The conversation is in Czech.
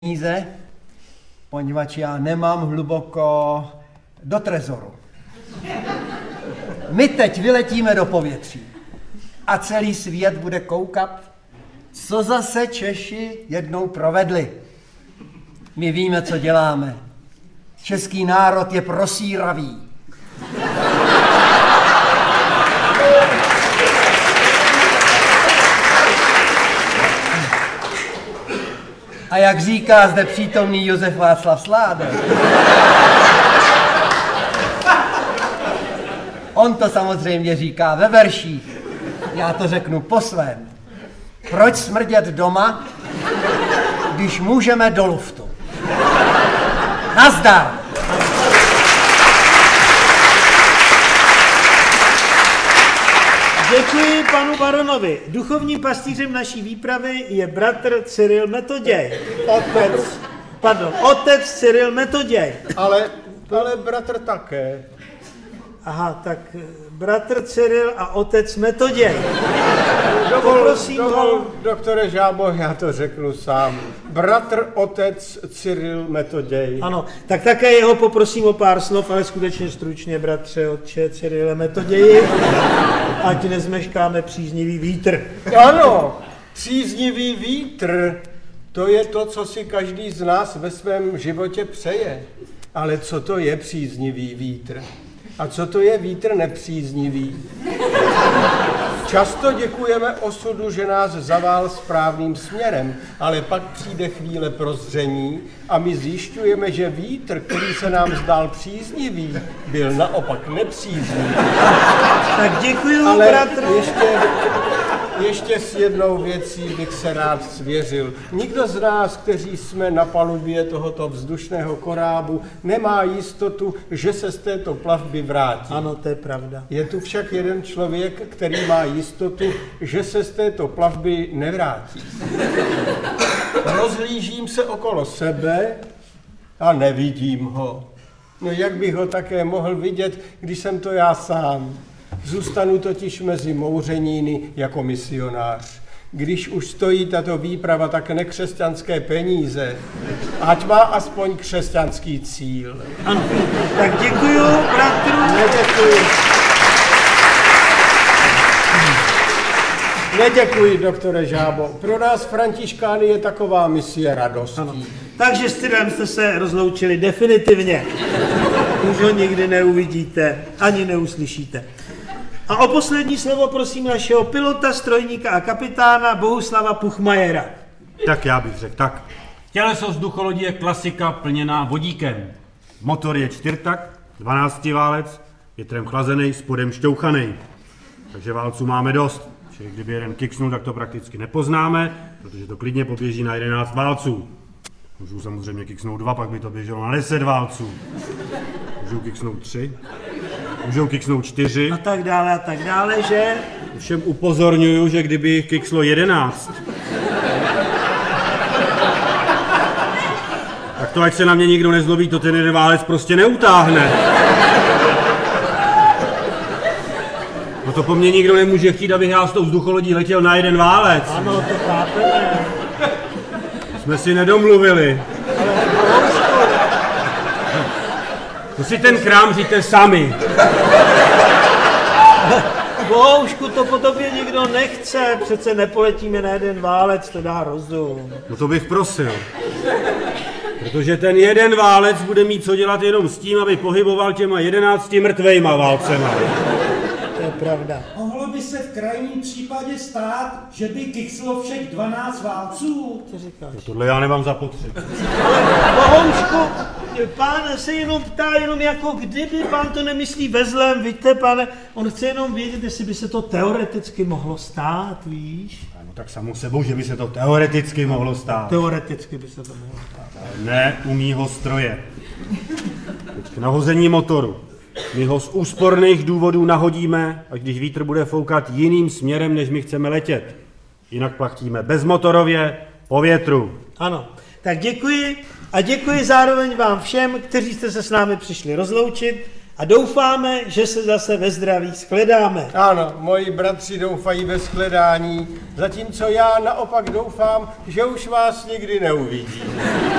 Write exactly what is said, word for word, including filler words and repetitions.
peníze, poněvadž já nemám hluboko do trezoru. My teď vyletíme do povětří a celý svět bude koukat, co zase Češi jednou provedli. My víme, co děláme. Český národ je prosíravý. A jak říká zde přítomný Josef Václav Sládek, on to samozřejmě říká ve verších, já to řeknu po svém. Proč smrdět doma, když můžeme do luftu? Nazdar! Děkuji panu baronovi. Duchovním pastýřem naší výpravy je bratr Cyril Metoděj. Otec. Pardon, otec Cyril Metoděj. Ale, ale bratr také. Aha, tak bratr Cyril a otec Metoděj. Dovol, Poprosím dovol, ho. doktore Žábo, já to řeknu sám. Bratr, otec Cyril Metoděj. Ano, tak také jeho poprosím o pár slov, ale skutečně stručně, bratře, otče Cyrile Metoději, ať nezmeškáme příznivý vítr. Ano, příznivý vítr, to je to, co si každý z nás ve svém životě přeje. Ale co to je příznivý vítr? A co to je vítr nepříznivý? Často děkujeme osudu, že nás zavál správným směrem, ale pak přijde chvíle prozření a my zjišťujeme, že vítr, který se nám zdál příznivý, byl naopak nepříznivý. Tak děkuju, Ale bratru. ještě, ještě s jednou věcí bych se rád svěřil. Nikdo z nás, kteří jsme na palubě tohoto vzdušného korábu, nemá jistotu, že se z této plavby vrátí. Ano, to je pravda. Je tu však jeden člověk, který má jistotu, že se z této plavby nevrátí. Rozhlížím se okolo sebe a nevidím ho. No jak bych ho také mohl vidět, když jsem to já sám? Zůstanu totiž mezi mouřeníny jako misionář. Když už stojí tato výprava tak nekřesťanské peníze, ať má aspoň křesťanský cíl. Ano, tak děkuju, bratru. Neděkuji. Neděkuji, doktore Žábo. Pro nás Františkány je taková misie radostí. Ano. Takže s Cyrem jste se rozloučili definitivně. Už ho nikdy neuvidíte, ani neuslyšíte. A o poslední slovo prosím našeho pilota, strojníka a kapitána Bohuslava Puchmajera. Tak já bych řekl tak. Těleso vzducholodi je klasika plněná vodíkem. Motor je čtyřtak, dvanáctiválec, větrem chlazený, spodem šťouchaný. Takže válců máme dost. Čili kdyby jeden kiksnul, tak to prakticky nepoznáme, protože to klidně poběží na jedenáct válců. Můžu samozřejmě kiksnout dva, pak by to běželo na deset válců. Můžu kiksnout tři, můžou kiksnout čtyři. A tak dále, a tak dále, že? Všem upozorňuju, že kdyby jich kikslo jedenáct, tak to ať se na mě nikdo nezlobí, to ten jeden válec prostě neutáhne. No to po mně nikdo nemůže chtít, abych já s tou vzducholodí letěl na jeden válec. Ano, to chápeme. Jsme si nedomluvili. To si ten krám říte sami. Bohužku, to po tobě nikdo nechce, přece nepoletíme na jeden válec, to dá rozum. No to bych prosil. Protože ten jeden válec bude mít co dělat jenom s tím, aby pohyboval těma jedenácti mrtvejma válcema. To je pravda. Mohlo by se v krajním případě stát, že by kikslo všech dvanáct válců? Co říkáš? No tohle já nemám zapotřebí. Bohužku, pán se jenom ptá, jenom jako kdyby pán to nemyslí ve zlém, víte, pane, on chce jenom vědět, jestli by se to teoreticky mohlo stát, víš? No tak samo sebou, že by se to teoreticky mohlo stát. Teoreticky by se to mohlo stát. Ne u mýho stroje. Teď k nahození motoru. My ho z úsporných důvodů nahodíme, až když vítr bude foukat jiným směrem, než my chceme letět. Jinak platíme bezmotorově po větru. Ano, tak děkuji a děkuji zároveň vám všem, kteří jste se s námi přišli rozloučit a doufáme, že se zase ve zdraví shledáme. Ano, moji bratři doufají ve shledání, zatímco já naopak doufám, že už vás nikdy neuvidím.